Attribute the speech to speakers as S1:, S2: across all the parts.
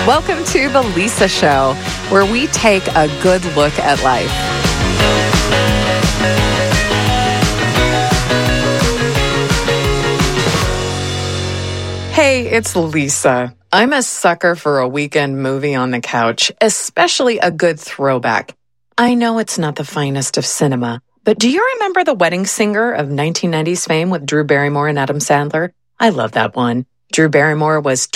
S1: Welcome to The Lisa Show, where we take a good look at life. Hey, it's Lisa. I'm a sucker for a weekend movie on the couch, especially a good throwback. I know it's not the finest of cinema, but do you remember The Wedding Singer of 1990s fame with Drew Barrymore and Adam Sandler? I love that one. Drew Barrymore was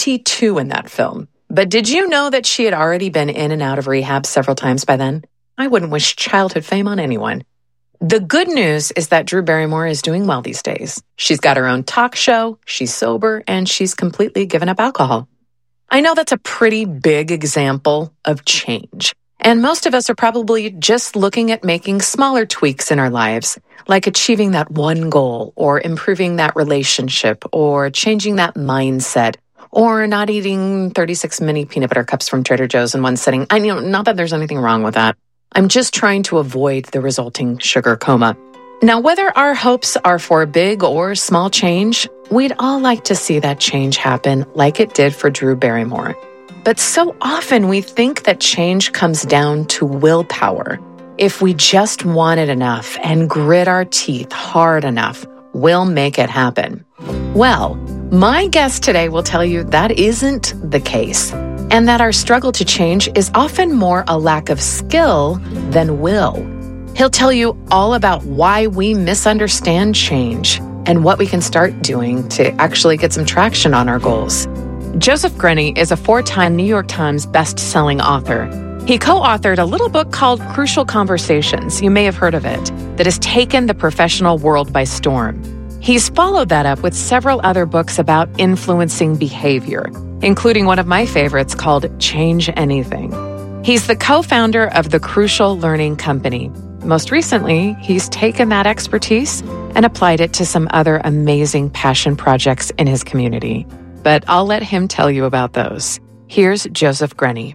S1: 22 in that film. But did you know that she had already been in and out of rehab several times by then? I wouldn't wish childhood fame on anyone. The good news is that Drew Barrymore is doing well these days. She's got her own talk show, she's sober, and she's completely given up alcohol. I know that's a pretty big example of change. And most of us are probably just looking at making smaller tweaks in our lives, like achieving that one goal, or improving that relationship, or changing that mindset, or not eating 36 mini peanut butter cups from Trader Joe's in one sitting. Not that there's anything wrong with that. I'm just trying to avoid the resulting sugar coma. Now, whether our hopes are for big or small change, we'd all like to see that change happen like it did for Drew Barrymore. But so often we think that change comes down to willpower. If we just want it enough and grit our teeth hard enough, we'll make it happen. Well, my guest today will tell you that isn't the case, and that our struggle to change is often more a lack of skill than will. He'll tell you all about why we misunderstand change and what we can start doing to actually get some traction on our goals. Joseph Grenny is a 4-time New York Times best-selling author. He co-authored a little book called Crucial Conversations, you may have heard of it, that has taken the professional world by storm. He's followed that up with several other books about influencing behavior, including one of my favorites called Change Anything. He's the co-founder of the Crucial Learning Company. Most recently, he's taken that expertise and applied it to some other amazing passion projects in his community. But I'll let him tell you about those. Here's Joseph Grenny.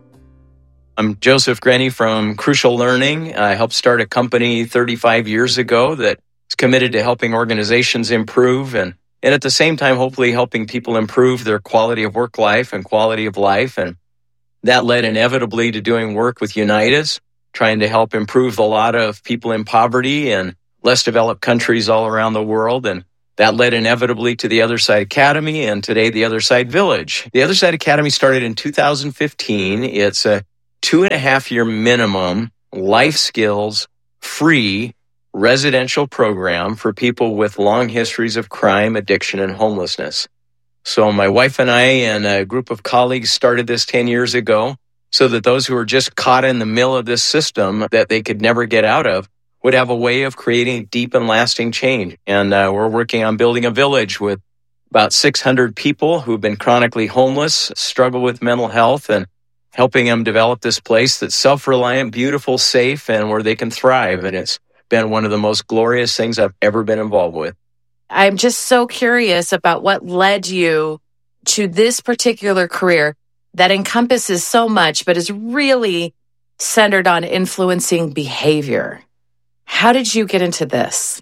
S2: I'm Joseph Grenny from Crucial Learning. I helped start a company 35 years ago that is committed to helping organizations improve and at the same time, hopefully helping people improve their quality of work life and quality of life. And that led inevitably to doing work with Unitas, trying to help improve a lot of people in poverty and less developed countries all around the world. And that led inevitably to the Other Side Academy and today the Other Side Village. The Other Side Academy started in 2015. It's a 2.5-year minimum life skills free residential program for people with long histories of crime, addiction, and homelessness. So my wife and I and a group of colleagues started this 10 years ago so that those who are just caught in the middle of this system that they could never get out of would have a way of creating deep and lasting change. And we're working on building a village with about 600 people who've been chronically homeless, struggle with mental health, and helping them develop this place that's self-reliant, beautiful, safe, and where they can thrive. And it's been one of the most glorious things I've ever been involved with.
S1: I'm just so curious about what led you to this particular career that encompasses so much, but is really centered on influencing behavior. How did you get into this?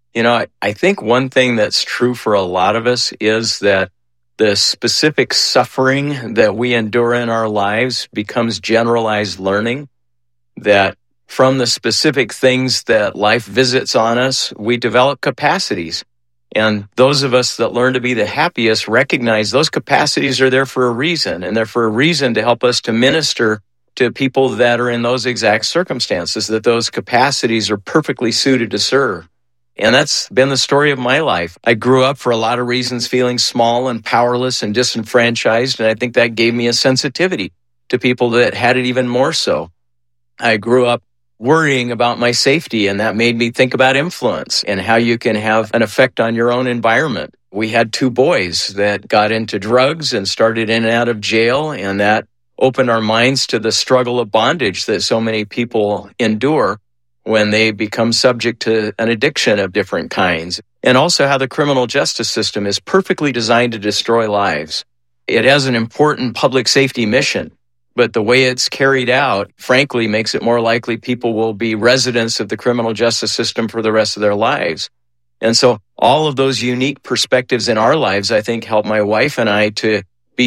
S2: I think one thing that's true for a lot of us is that the specific suffering that we endure in our lives becomes generalized learning, that from the specific things that life visits on us, we develop capacities. And those of us that learn to be the happiest recognize those capacities are there for a reason, and they're for a reason to help us to minister to people that are in those exact circumstances, that those capacities are perfectly suited to serve. And that's been the story of my life. I grew up for a lot of reasons feeling small and powerless and disenfranchised, and I think that gave me a sensitivity to people that had it even more so. I grew up worrying about my safety, and that made me think about influence and how you can have an effect on your own environment. We had 2 boys that got into drugs and started in and out of jail, and that opened our minds to the struggle of bondage that so many people endure when they become subject to an addiction of different kinds, and also how the criminal justice system is perfectly designed to destroy lives. It has an important public safety mission, but the way it's carried out, frankly, makes it more likely people will be residents of the criminal justice system for the rest of their lives. And so all of those unique perspectives in our lives, I think, help my wife and I to be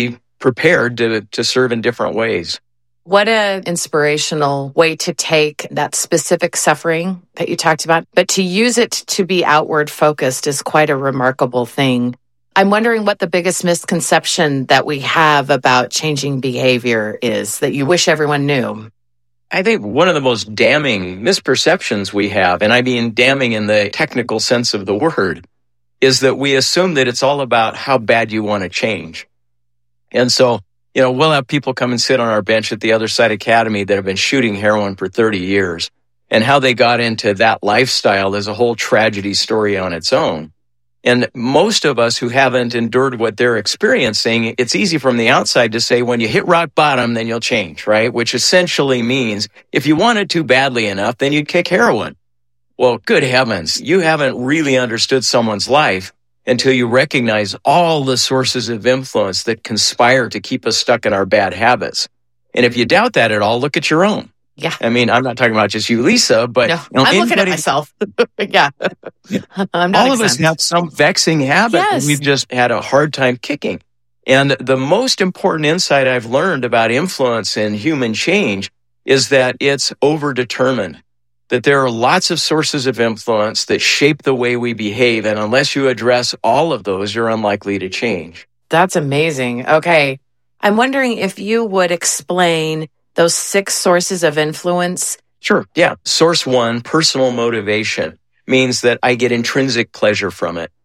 S2: prepared to serve in different ways.
S1: What an inspirational way to take that specific suffering that you talked about, but to use it to be outward focused is quite a remarkable thing. I'm wondering what the biggest misconception that we have about changing behavior is that you wish everyone knew.
S2: I think one of the most damning misperceptions we have, and I mean damning in the technical sense of the word, is that we assume that it's all about how bad you want to change. And so, we'll have people come and sit on our bench at the Other Side Academy that have been shooting heroin for 30 years. And how they got into that lifestyle is a whole tragedy story on its own. And most of us who haven't endured what they're experiencing, it's easy from the outside to say, when you hit rock bottom, then you'll change, right? Which essentially means if you want it too badly enough, then you'd kick heroin. Well, good heavens, you haven't really understood someone's life until you recognize all the sources of influence that conspire to keep us stuck in our bad habits. And if you doubt that at all, look at your own.
S1: Yeah.
S2: I mean, I'm not talking about just you, Lisa, but
S1: no, I'm looking at myself. Yeah. I'm not
S2: all of us have some vexing habit that we've just had a hard time kicking. And the most important insight I've learned about influence in human change is that it's overdetermined. That there are lots of sources of influence that shape the way we behave, and unless you address all of those, you're unlikely to change.
S1: That's amazing. Okay. I'm wondering if you would explain those 6 sources of influence.
S2: Sure. Yeah. Source 1, personal motivation, means that I get intrinsic pleasure from it.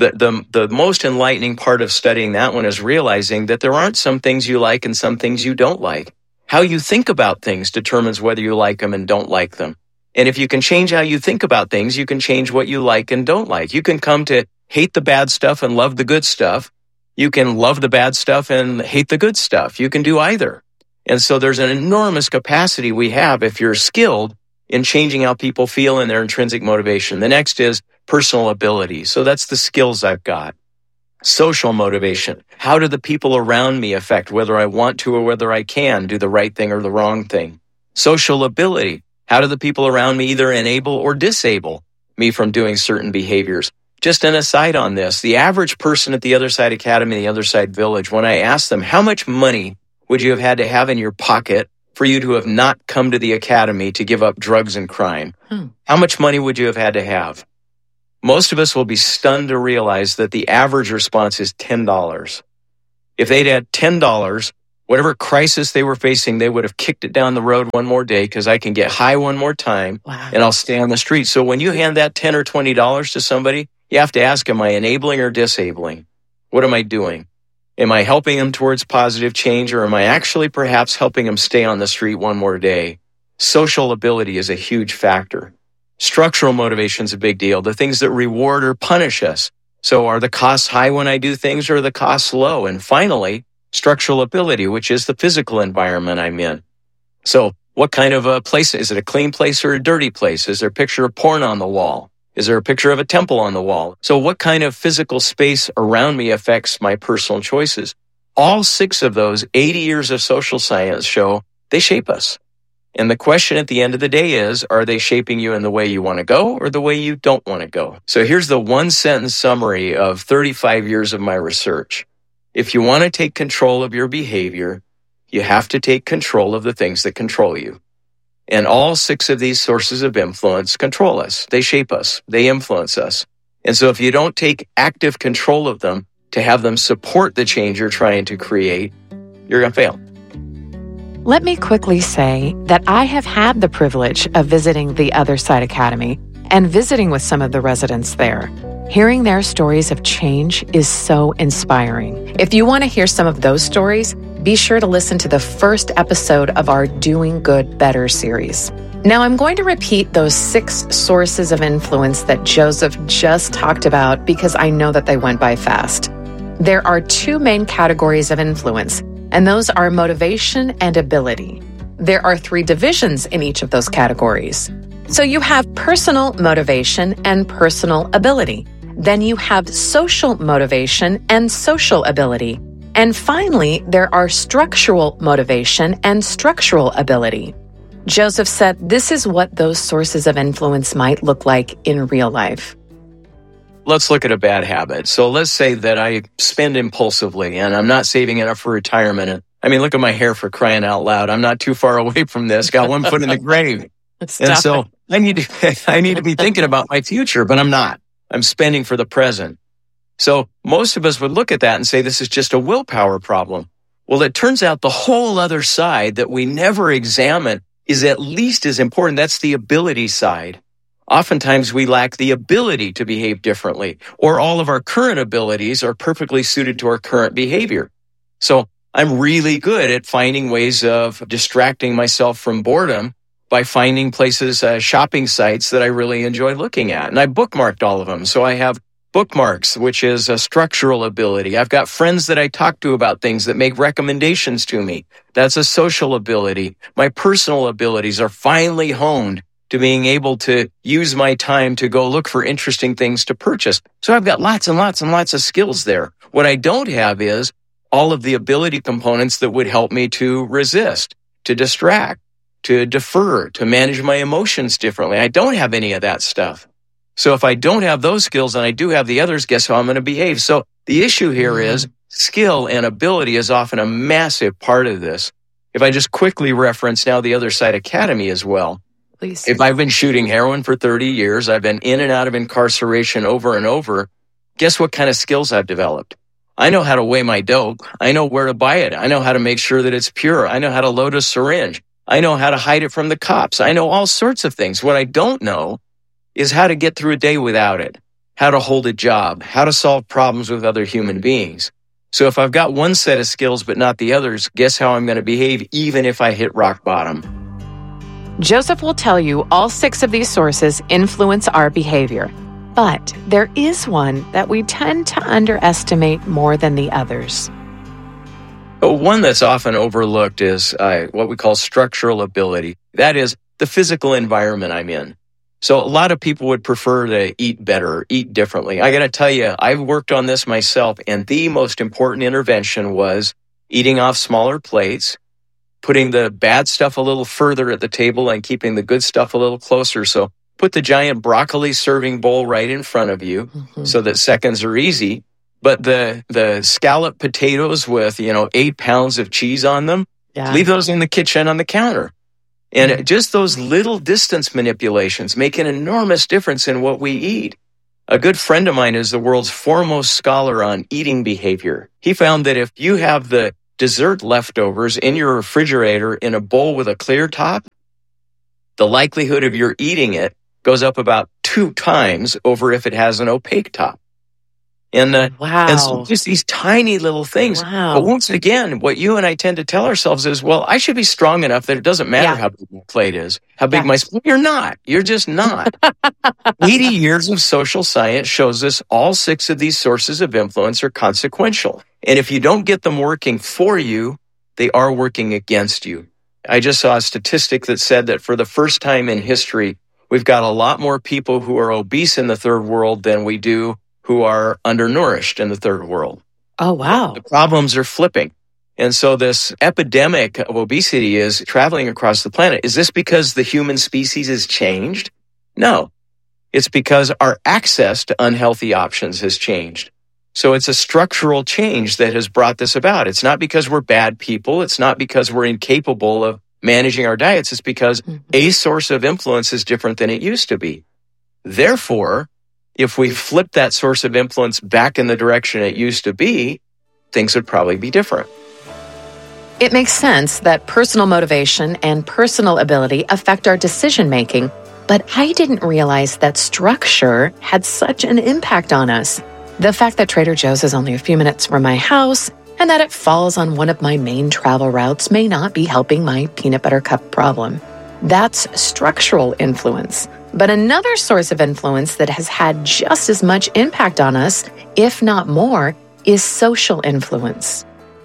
S2: The most enlightening part of studying that one is realizing that there aren't some things you like and some things you don't like. How you think about things determines whether you like them and don't like them. And if you can change how you think about things, you can change what you like and don't like. You can come to hate the bad stuff and love the good stuff. You can love the bad stuff and hate the good stuff. You can do either. And so there's an enormous capacity we have if you're skilled in changing how people feel and their intrinsic motivation. The next is personal ability. So that's the skills I've got. Social motivation. How do the people around me affect whether I want to or whether I can do the right thing or the wrong thing? Social ability. How do the people around me either enable or disable me from doing certain behaviors? Just an aside on this, the average person at the Other Side Academy, the Other Side Village, when I asked them, how much money would you have had to have in your pocket for you to have not come to the academy to give up drugs and crime? How much money would you have had to have? Most of us will be stunned to realize that the average response is $10. If they'd had $10, whatever crisis they were facing, they would have kicked it down the road one more day because I can get high one more time and I'll stay on the street. So when you hand that $10 or $20 to somebody, you have to ask, am I enabling or disabling? What am I doing? Am I helping them towards positive change, or am I actually perhaps helping them stay on the street one more day? Social ability is a huge factor. Structural motivation is a big deal. The things that reward or punish us. So are the costs high when I do things, or are the costs low? And finally, structural ability, which is the physical environment I'm in. So what kind of a place? Is it a clean place or a dirty place? Is there a picture of porn on the wall? Is there a picture of a temple on the wall? So what kind of physical space around me affects my personal choices? All 6 of those 80 years of social science show they shape us. And the question at the end of the day is, are they shaping you in the way you want to go or the way you don't want to go? So here's the 1-sentence summary of 35 years of my research. If you want to take control of your behavior, you have to take control of the things that control you. And all 6 of these sources of influence control us. They shape us. They influence us. And so if you don't take active control of them to have them support the change you're trying to create, you're going to fail.
S1: Let me quickly say that I have had the privilege of visiting the Other Side Academy and visiting with some of the residents there. Hearing their stories of change is so inspiring. If you want to hear some of those stories, be sure to listen to the first episode of our Doing Good Better series. Now, I'm going to repeat those 6 sources of influence that Joseph just talked about because I know that they went by fast. There are 2 main categories of influence, and those are motivation and ability. There are 3 divisions in each of those categories. So you have personal motivation and personal ability. Then you have social motivation and social ability. And finally, there are structural motivation and structural ability. Joseph said this is what those sources of influence might look like in real life.
S2: let's look at a bad habit. So let's say that I spend impulsively and I'm not saving enough for retirement. And I mean, look at my hair, for crying out loud. I'm not too far away from this. Got one foot in the grave. And so I need to be thinking about my future, but I'm not. I'm spending for the present. So most of us would look at that and say, this is just a willpower problem. Well, it turns out the whole other side that we never examine is at least as important. That's the ability side. Oftentimes we lack the ability to behave differently, or all of our current abilities are perfectly suited to our current behavior. So I'm really good at finding ways of distracting myself from boredom by finding places, shopping sites that I really enjoy looking at. And I bookmarked all of them. So I have bookmarks, which is a structural ability. I've got friends that I talk to about things that make recommendations to me. That's a social ability. My personal abilities are finely honed to being able to use my time to go look for interesting things to purchase. So I've got lots and lots and lots of skills there. What I don't have is all of the ability components that would help me to resist, to distract, to defer, to manage my emotions differently. I don't have any of that stuff. So if I don't have those skills and I do have the others, guess how I'm going to behave? So the issue here is skill and ability is often a massive part of this. If I just quickly reference now the Other Side Academy as well.
S1: Please.
S2: If I've been shooting heroin for 30 years, I've been in and out of incarceration over and over, guess what kind of skills I've developed? I know how to weigh my dope. I know where to buy it. I know how to make sure that it's pure. I know how to load a syringe. I know how to hide it from the cops. I know all sorts of things. What I don't know is how to get through a day without it, how to hold a job, how to solve problems with other human beings. So if I've got one set of skills but not the others, guess how I'm going to behave even if I hit rock bottom?
S1: Joseph will tell you all 6 of these sources influence our behavior. But there is one that we tend to underestimate more than the others.
S2: One that's often overlooked is what we call structural ability. That is the physical environment I'm in. So a lot of people would prefer to eat better, eat differently. I got to tell you, I've worked on this myself, and the most important intervention was eating off smaller plates, putting the bad stuff a little further at the table and keeping the good stuff a little closer. So put the giant broccoli serving bowl right in front of you so that seconds are easy. But the scalloped potatoes with, 8 pounds of cheese on them, leave those in the kitchen on the counter. And just those little distance manipulations make an enormous difference in what we eat. A good friend of mine is the world's foremost scholar on eating behavior. He found that if you have the dessert leftovers in your refrigerator in a bowl with a clear top, the likelihood of your eating it goes up about 2 times over if it has an opaque top. And so just these tiny little things. But once again, what you and I tend to tell ourselves is, well, I should be strong enough that it doesn't matter how big my plate is, how big my spoon. You're not. You're just not. 80 years of social science shows us all 6 of these sources of influence are consequential. And if you don't get them working for you, they are working against you. I just saw a statistic that said that for the first time in history, we've got a lot more people who are obese in the third world than we do who are undernourished in the third world.
S1: Oh, wow.
S2: The problems are flipping. And so this epidemic of obesity is traveling across the planet. Is this because the human species has changed? No. It's because our access to unhealthy options has changed. So it's a structural change that has brought this about. It's not because we're bad people. It's not because we're incapable of managing our diets. It's because a source of influence is different than it used to be. Therefore, if we flip that source of influence back in the direction it used to be, things would probably be different.
S1: It makes sense that personal motivation and personal ability affect our decision-making, but I didn't realize that structure had such an impact on us. The fact that Trader Joe's is only a few minutes from my house and that it falls on one of my main travel routes may not be helping my peanut butter cup problem. That's structural influence. But another source of influence that has had just as much impact on us, if not more, is social influence.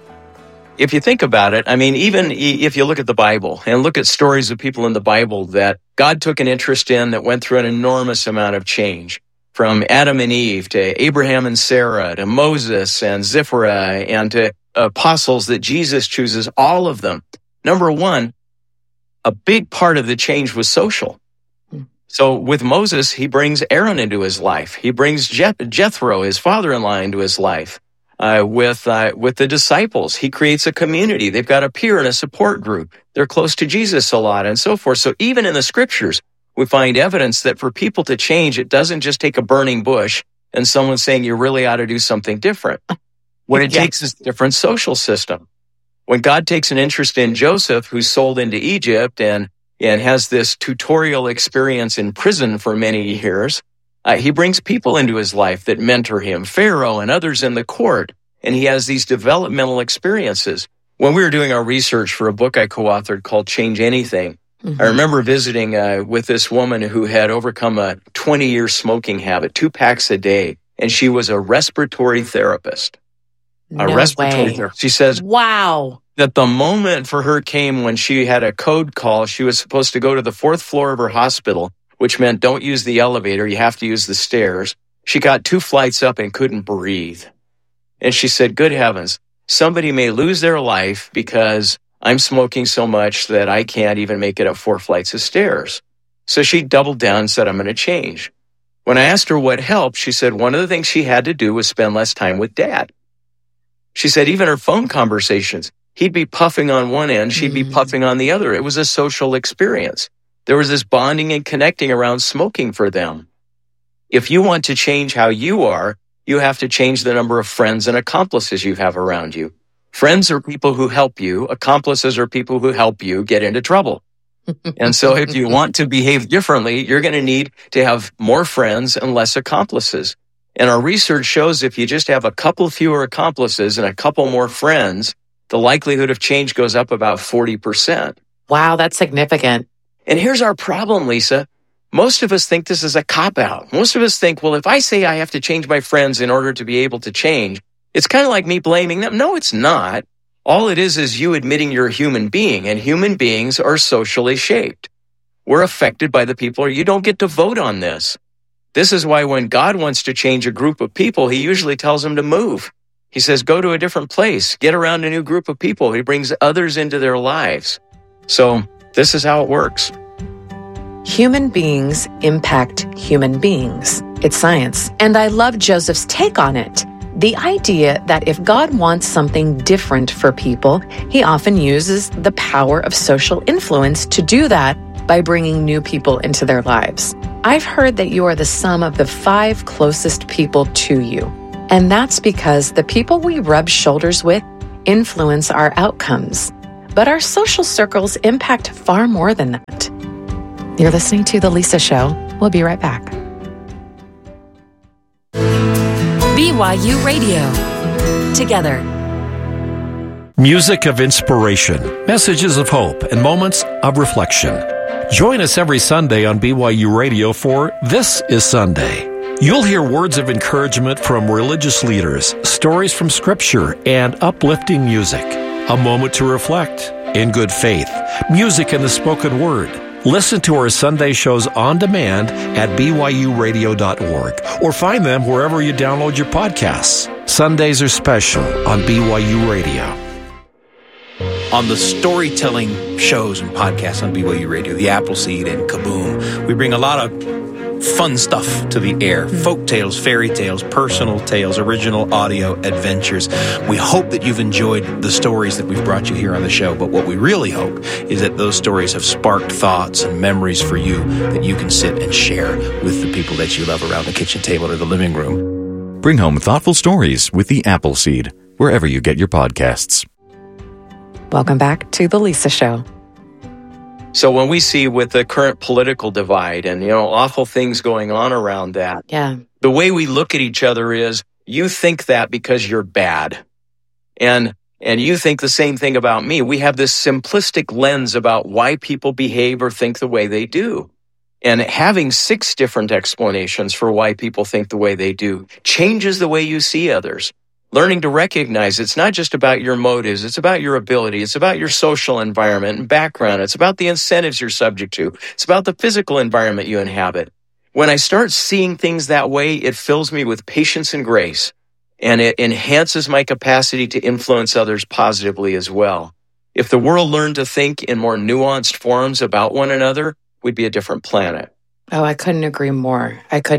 S2: If you think about it, I mean, even if you look at the Bible and look at stories of people in the Bible that God took an interest in that went through an enormous amount of change, from Adam and Eve to Abraham and Sarah to Moses and Zipporah and to apostles that Jesus chooses, all of them. Number one, a big part of the change was social. So with Moses, he brings Aaron into his life. He brings Jethro, his father-in-law, into his life. With the disciples, he creates a community. They've got a peer and a support group. They're close to Jesus a lot and so forth. So even in the scriptures, we find evidence that for people to change, it doesn't just take a burning bush and someone saying you really ought to do something different. What it takes is a different social system. When God takes an interest in Joseph, who's sold into Egypt and has this tutorial experience in prison for many years, he brings people into his life that mentor him, Pharaoh and others in the court, and he has these developmental experiences. When we were doing our research for a book I co-authored called Change Anything, I remember visiting with this woman who had overcome a 20-year smoking habit, 2 packs a day, and she was a respiratory therapist. Therapist. She says,
S1: wow,
S2: that the moment for her came when she had a code call. She was supposed to go to the 4th floor of her hospital, which meant don't use the elevator, you have to use the stairs. She got 2 flights up and couldn't breathe. And she said, good heavens, somebody may lose their life because I'm smoking so much that I can't even make it up 4 flights of stairs. So she doubled down and said, I'm going to change. When I asked her what helped, she said one of the things she had to do was spend less time with Dad. She said even her phone conversations, he'd be puffing on one end, she'd be puffing on the other. It was a social experience. There was this bonding and connecting around smoking for them. If you want to change how you are, you have to change the number of friends and accomplices you have around you. Friends are people who help you. Accomplices are people who help you get into trouble. And so if you want to behave differently, you're going to need to have more friends and less accomplices. And our research shows if you just have a couple fewer accomplices and a couple more friends, the likelihood of change goes up about 40%.
S1: Wow, that's significant.
S2: And here's our problem, Lisa. Most of us think this is a cop-out. Most of us think, well, if I say I have to change my friends in order to be able to change, it's kind of like me blaming them. No, it's not. All it is you admitting you're a human being, and human beings are socially shaped. We're affected by the people. You don't get to vote on this. This is why when God wants to change a group of people, he usually tells them to move. He says, go to a different place, get around a new group of people. He brings others into their lives. So this is how it works.
S1: Human beings impact human beings. It's science. And I love Joseph's take on it. The idea that if God wants something different for people, he often uses the power of social influence to do that by bringing new people into their lives. I've heard that you are the sum of the 5 closest people to you. And that's because the people we rub shoulders with influence our outcomes. But our social circles impact far more than that. You're listening to The Lisa Show. We'll be right back.
S3: BYU Radio. Together.
S4: Music of inspiration, messages of hope, and moments of reflection. Join us every Sunday on BYU Radio for This is Sunday. You'll hear words of encouragement from religious leaders, stories from Scripture, and uplifting music. A moment to reflect in good faith, music and the spoken word. Listen to our Sunday shows on demand at byuradio.org or find them wherever you download your podcasts. Sundays are special on BYU Radio.
S5: On the storytelling shows and podcasts on BYU Radio, the Appleseed and Kaboom, we bring a lot of fun stuff to the air. Folk tales, fairy tales, personal tales, original audio adventures. We hope that you've enjoyed the stories that we've brought you here on the show, but what we really hope is that those stories have sparked thoughts and memories for you that you can sit and share with the people that you love around the kitchen table or the living room.
S6: Bring home thoughtful stories with the Appleseed, wherever you get your podcasts.
S1: Welcome back to The Lisa Show.
S2: So when we see with the current political divide and, awful things going on around that, the way we look at each other is, you think that because you're bad. And you think the same thing about me. We have this simplistic lens about why people behave or think the way they do. And having 6 different explanations for why people think the way they do changes the way you see others. Learning to recognize it's not just about your motives, it's about your ability, it's about your social environment and background, it's about the incentives you're subject to, it's about the physical environment you inhabit. When I start seeing things that way, it fills me with patience and grace, and it enhances my capacity to influence others positively as well. If the world learned to think in more nuanced forms about one another, we'd be a different planet.
S1: Oh, I couldn't agree more.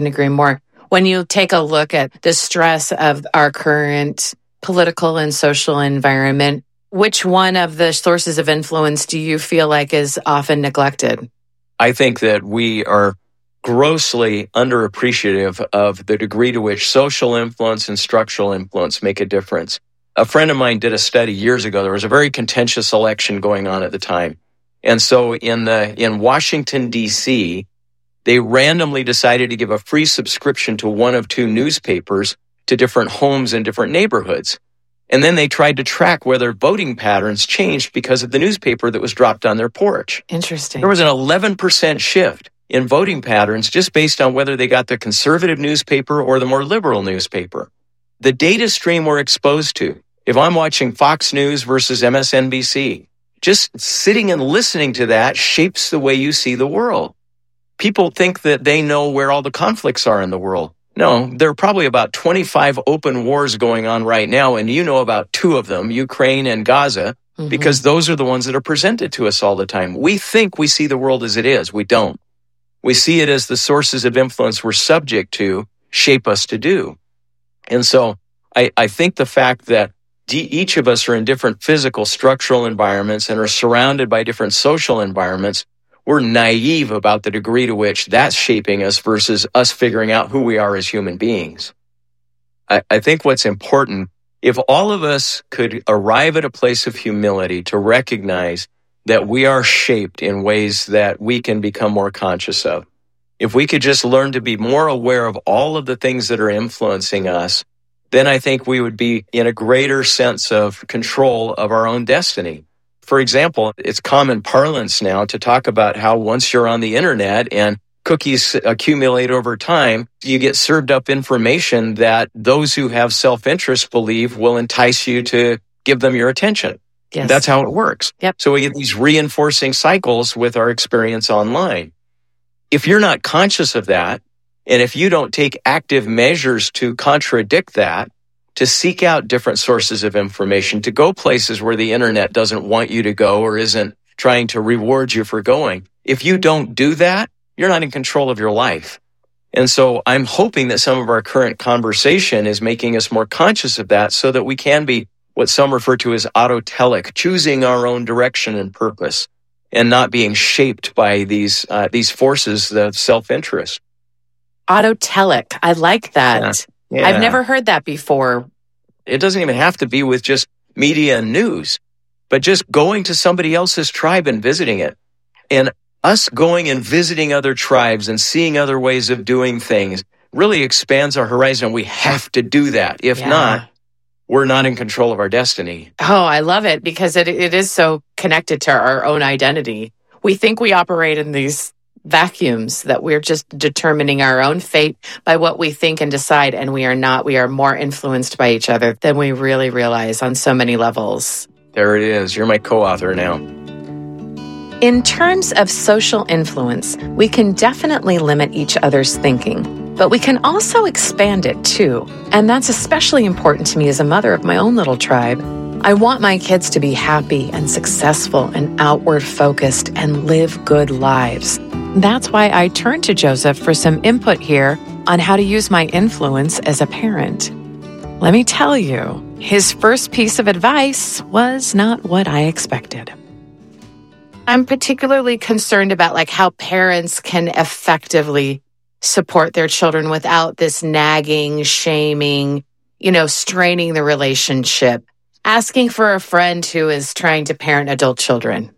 S1: When you take a look at the stress of our current political and social environment, which one of the sources of influence do you feel like is often neglected?
S2: I think that we are grossly underappreciative of the degree to which social influence and structural influence make a difference. A friend of mine did a study years ago. There was a very contentious election going on at the time. And so in Washington, D.C., they randomly decided to give a free subscription to one of two newspapers to different homes in different neighborhoods. And then they tried to track whether voting patterns changed because of the newspaper that was dropped on their porch.
S1: Interesting.
S2: There was an 11% shift in voting patterns just based on whether they got the conservative newspaper or the more liberal newspaper. The data stream we're exposed to, if I'm watching Fox News versus MSNBC, just sitting and listening to that shapes the way you see the world. People think that they know where all the conflicts are in the world. No, there are probably about 25 open wars going on right now, and you know about two of them, Ukraine and Gaza, because those are the ones that are presented to us all the time. We think we see the world as it is. We don't. We see it as the sources of influence we're subject to shape us to do. And so I think the fact that each of us are in different physical, structural environments and are surrounded by different social environments, we're naive about the degree to which that's shaping us versus us figuring out who we are as human beings. I think what's important, if all of us could arrive at a place of humility to recognize that we are shaped in ways that we can become more conscious of, if we could just learn to be more aware of all of the things that are influencing us, then I think we would be in a greater sense of control of our own destiny. For example, it's common parlance now to talk about how once you're on the internet and cookies accumulate over time, you get served up information that those who have self-interest believe will entice you to give them your attention.
S1: Yes.
S2: That's how it works.
S1: Yep.
S2: So we get these reinforcing cycles with our experience online. If you're not conscious of that, and if you don't take active measures to contradict that, to seek out different sources of information, to go places where the internet doesn't want you to go or isn't trying to reward you for going. If you don't do that, you're not in control of your life. And so I'm hoping that some of our current conversation is making us more conscious of that so that we can be what some refer to as autotelic, choosing our own direction and purpose and not being shaped by these forces of self-interest.
S1: Autotelic. I like that.
S2: Yeah.
S1: I've never heard that before.
S2: It doesn't even have to be with just media and news, but just going to somebody else's tribe and visiting it. And us going and visiting other tribes and seeing other ways of doing things really expands our horizon. We have to do that. If not, we're not in control of our destiny.
S1: Oh, I love it because it is so connected to our own identity. We think we operate in these vacuums, that we're just determining our own fate by what we think and decide, and we are not. We are more influenced by each other than we really realize on so many levels.
S2: There it is. You're my co-author now.
S1: In terms of social influence, we can definitely limit each other's thinking, but we can also expand it too. And that's especially important to me as a mother of my own little tribe. I want my kids to be happy and successful and outward focused and live good lives. That's why I turned to Joseph for some input here on how to use my influence as a parent. Let me tell you, his first piece of advice was not what I expected. I'm particularly concerned about how parents can effectively support their children without this nagging, shaming, straining the relationship, asking for a friend who is trying to parent adult children.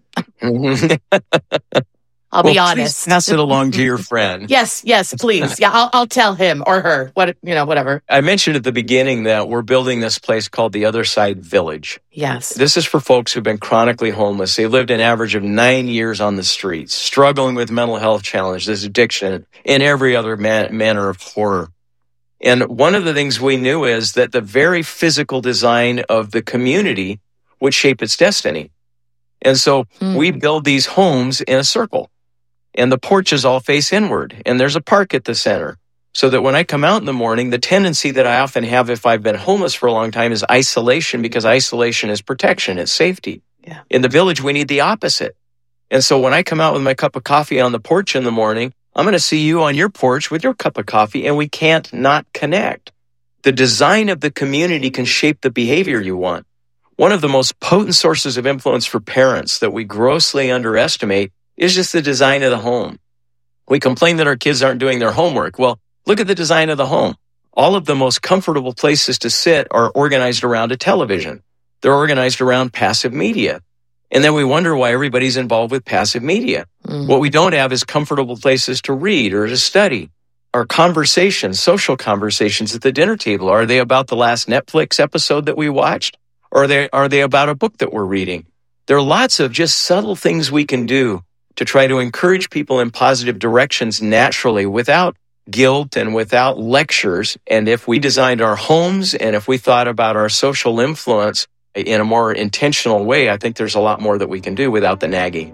S1: I'll be honest.
S2: Please pass it along to your friend.
S1: Yes, please. Yeah, I'll tell him or her. Whatever.
S2: I mentioned at the beginning that we're building this place called the Other Side Village.
S1: Yes.
S2: This is for folks who've been chronically homeless. They lived an average of 9 years on the streets, struggling with mental health challenges, addiction, and every other manner of horror. And one of the things we knew is that the very physical design of the community would shape its destiny. And so we build these homes in a circle. And the porches all face inward, and there's a park at the center. So that when I come out in the morning, the tendency that I often have if I've been homeless for a long time is isolation, because isolation is protection, it's safety.
S1: Yeah.
S2: In the village, we need the opposite. And so when I come out with my cup of coffee on the porch in the morning, I'm going to see you on your porch with your cup of coffee, and we can't not connect. The design of the community can shape the behavior you want. One of the most potent sources of influence for parents that we grossly underestimate is just the design of the home. We complain that our kids aren't doing their homework. Well, look at the design of the home. All of the most comfortable places to sit are organized around a television. They're organized around passive media. And then we wonder why everybody's involved with passive media. What we don't have is comfortable places to read or to study. Our conversations, social conversations at the dinner table, are they about the last Netflix episode that we watched? Or are they about a book that we're reading? There are lots of just subtle things we can do to try to encourage people in positive directions naturally without guilt and without lectures. And if we designed our homes and if we thought about our social influence in a more intentional way, I think there's a lot more that we can do without the nagging.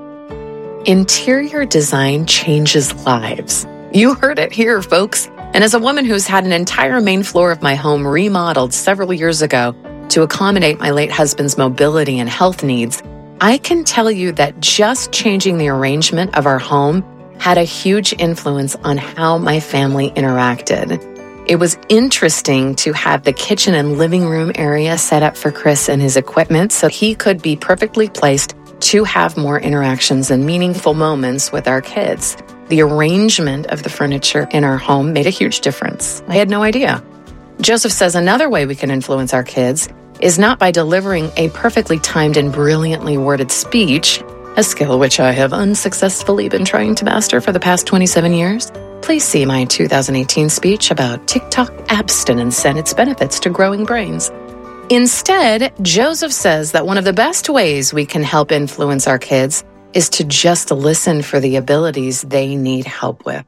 S1: Interior design changes lives. You heard it here, folks. And as a woman who's had an entire main floor of my home remodeled several years ago to accommodate my late husband's mobility and health needs, I can tell you that just changing the arrangement of our home had a huge influence on how my family interacted. It was interesting to have the kitchen and living room area set up for Chris and his equipment so he could be perfectly placed to have more interactions and meaningful moments with our kids. The arrangement of the furniture in our home made a huge difference. I had no idea. Joseph says another way we can influence our kids is not by delivering a perfectly timed and brilliantly worded speech, a skill which I have unsuccessfully been trying to master for the past 27 years. Please see my 2018 speech about TikTok abstinence and its benefits to growing brains. Instead, Joseph says that one of the best ways we can help influence our kids is to just listen for the abilities they need help with.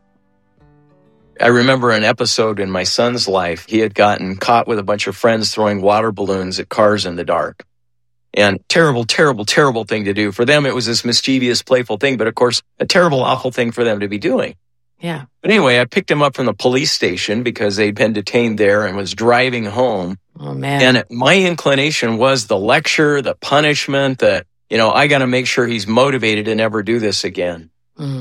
S2: I remember an episode in my son's life. He had gotten caught with a bunch of friends throwing water balloons at cars in the dark. And terrible, terrible, terrible thing to do. For them, it was this mischievous, playful thing, but of course, a terrible, awful thing for them to be doing.
S1: Yeah.
S2: But anyway, I picked him up from the police station because they'd been detained there and was driving home.
S1: Oh, man.
S2: And my inclination was the lecture, the punishment, I got to make sure he's motivated to never do this again.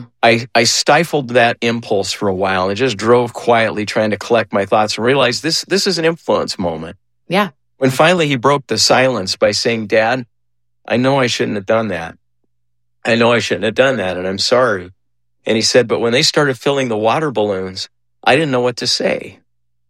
S2: I stifled that impulse for a while and just drove quietly trying to collect my thoughts and realized this is an influence moment.
S1: Yeah.
S2: When finally he broke the silence by saying, "Dad, I know I shouldn't have done that. I know I shouldn't have done that, and I'm sorry." And he said, "But when they started filling the water balloons, I didn't know what to say."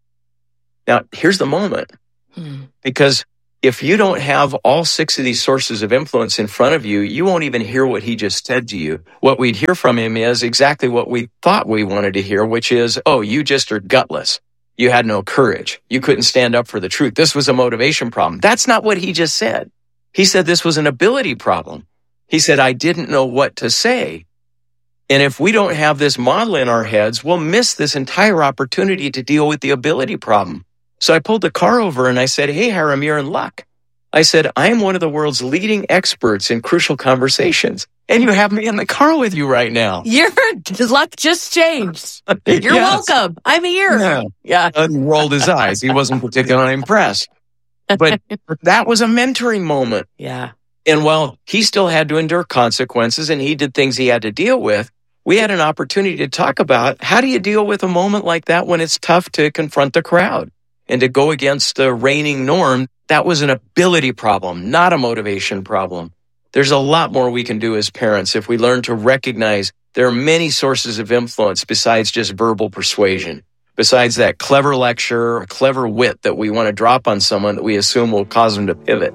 S2: Now, here's the moment. Because if you don't have all 6 of these sources of influence in front of you, you won't even hear what he just said to you. What we'd hear from him is exactly what we thought we wanted to hear, which is, "Oh, you just are gutless. You had no courage. You couldn't stand up for the truth. This was a motivation problem." That's not what he just said. He said this was an ability problem. He said, "I didn't know what to say." And if we don't have this model in our heads, we'll miss this entire opportunity to deal with the ability problem. So I pulled the car over and I said, "Hey, Hiram, you're in luck." I said, "I am one of the world's leading experts in crucial conversations, and you have me in the car with you right now."
S1: Your luck just changed. You're welcome. I'm here. Yeah.
S2: And rolled his eyes. He wasn't particularly impressed. But that was a mentoring moment.
S1: Yeah.
S2: And while he still had to endure consequences and he did things he had to deal with, we had an opportunity to talk about how do you deal with a moment like that when it's tough to confront the crowd and to go against the reigning norm. That was an ability problem, not a motivation problem. There's a lot more we can do as parents if we learn to recognize there are many sources of influence besides just verbal persuasion, besides that clever lecture or clever wit that we want to drop on someone that we assume will cause them to pivot.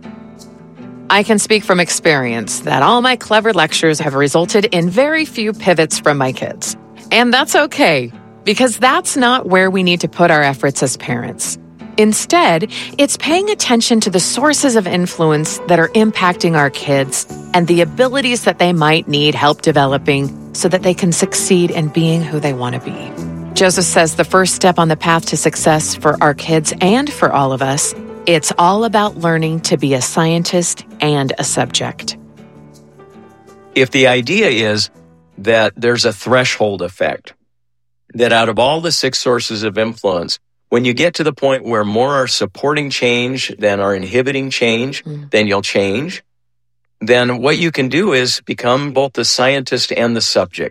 S1: I can speak from experience that all my clever lectures have resulted in very few pivots from my kids. And that's okay, because that's not where we need to put our efforts as parents. Instead, it's paying attention to the sources of influence that are impacting our kids and the abilities that they might need help developing so that they can succeed in being who they want to be. Joseph says the first step on the path to success for our kids and for all of us, it's all about learning to be a scientist and a subject.
S2: If the idea is that there's a threshold effect, that out of all the 6 sources of influence, when you get to the point where more are supporting change than are inhibiting change, then you'll change. Then what you can do is become both the scientist and the subject.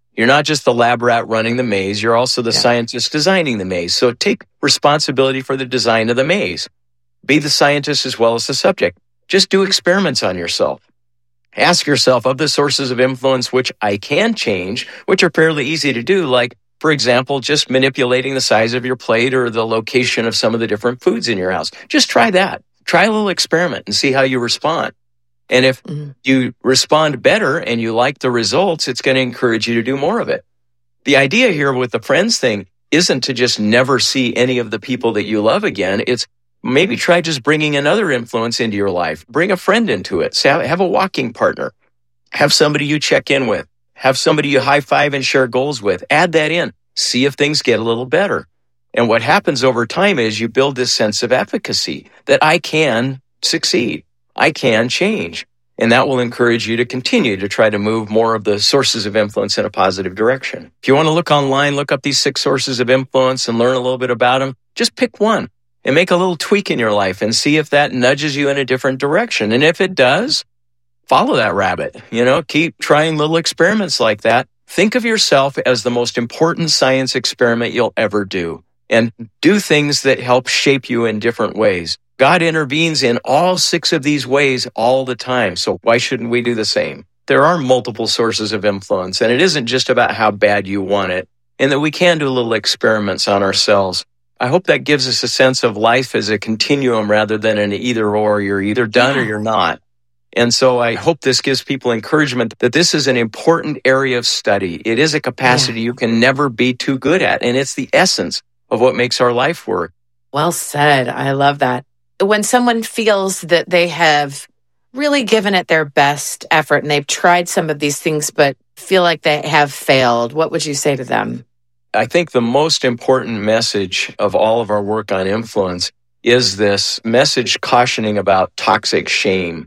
S2: You're not just the lab rat running the maze. You're also the scientist designing the maze. So take responsibility for the design of the maze. Be the scientist as well as the subject. Just do experiments on yourself. Ask yourself, of the sources of influence which I can change, which are fairly easy to do, like, for example, just manipulating the size of your plate or the location of some of the different foods in your house. Just try that. Try a little experiment and see how you respond. And if you respond better and you like the results, it's going to encourage you to do more of it. The idea here with the friends thing isn't to just never see any of the people that you love again. It's maybe try just bringing another influence into your life. Bring a friend into it. So have a walking partner. Have somebody you check in with. Have somebody you high five and share goals with. Add that in. See if things get a little better. And what happens over time is you build this sense of efficacy that I can succeed. I can change. And that will encourage you to continue to try to move more of the sources of influence in a positive direction. If you want to look online, look up these 6 sources of influence and learn a little bit about them, just pick one and make a little tweak in your life and see if that nudges you in a different direction. And if it does, follow that rabbit. Keep trying little experiments like that. Think of yourself as the most important science experiment you'll ever do, and do things that help shape you in different ways. God intervenes in all 6 of these ways all the time, so why shouldn't we do the same? There are multiple sources of influence, and it isn't just about how bad you want it, and that we can do little experiments on ourselves. I hope that gives us a sense of life as a continuum rather than an either or. You're either done or you're not. And so I hope this gives people encouragement that this is an important area of study. It is a capacity you can never be too good at, and it's the essence of what makes our life work.
S1: Well said. I love that. When someone feels that they have really given it their best effort and they've tried some of these things but feel like they have failed, what would you say to them?
S2: I think the most important message of all of our work on influence is this message cautioning about toxic shame.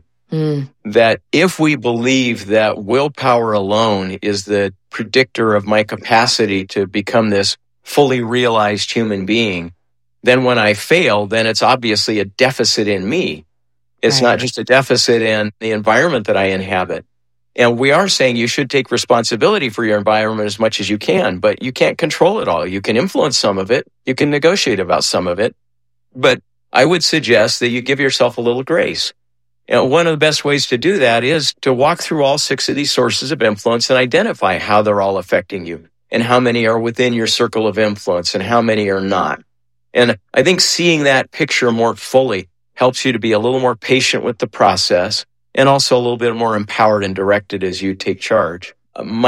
S2: That if we believe that willpower alone is the predictor of my capacity to become this fully realized human being, then when I fail, then it's obviously a deficit in me. It's not just a deficit in the environment that I inhabit. And we are saying you should take responsibility for your environment as much as you can, but you can't control it all. You can influence some of it. You can negotiate about some of it. But I would suggest that you give yourself a little grace. And one of the best ways to do that is to walk through all 6 of these sources of influence and identify how they're all affecting you and how many are within your circle of influence and how many are not. And I think seeing that picture more fully helps you to be a little more patient with the process and also a little bit more empowered and directed as you take charge. My